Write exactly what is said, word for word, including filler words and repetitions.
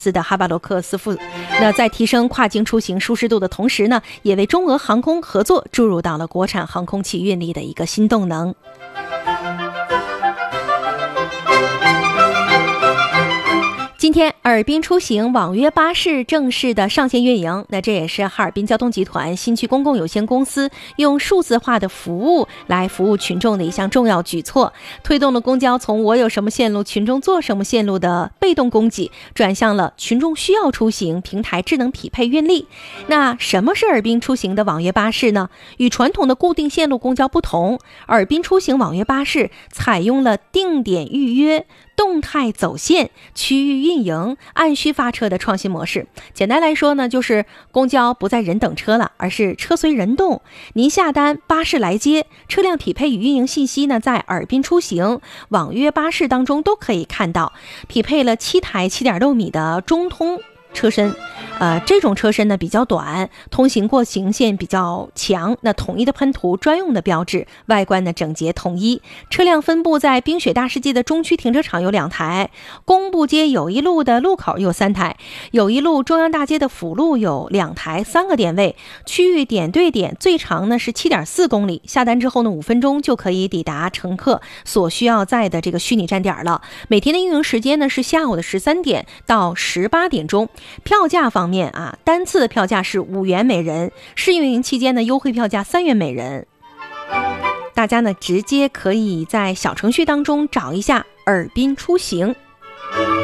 斯的哈巴罗克斯夫，那在提升跨境出行舒适度的同时呢，也为中俄航空合作注入到了国产航空器运力的一个新动能。今天，哈尔滨出行网约巴士正式的上线运营，那这也是哈尔滨交通集团新区公共有限公司用数字化的服务来服务群众的一项重要举措，推动了公交从我有什么线路，群众坐什么线路的被动供给，转向了群众需要出行，平台智能匹配运力。那什么是哈尔滨出行的网约巴士呢？与传统的固定线路公交不同，哈尔滨出行网约巴士采用了定点预约、动态走线、区域运营、按需发车的创新模式。简单来说呢，就是公交不再人等车了，而是车随人动。您下单，巴士来接，车辆匹配与运营信息呢，在哈尔滨出行网约巴士当中都可以看到。匹配了七台七点六米的中通车身，呃，这种车身呢比较短，通行过行线比较强，那统一的喷涂，专用的标志，外观呢整洁统一。车辆分布在冰雪大世界的中区停车场有两台，工部街友谊路的路口有三台，友谊路中央大街的辅路有两台，三个点位，区域点对点，最长呢是 七点四公里。下单之后呢，五分钟就可以抵达乘客所需要在的这个虚拟站点了。每天的运营时间呢是下午的十三点到十八点钟。票价方面啊，单次的票价是五元每人，试运营期间的优惠票价三元每人。大家呢直接可以在小程序当中找一下哈尔滨出行。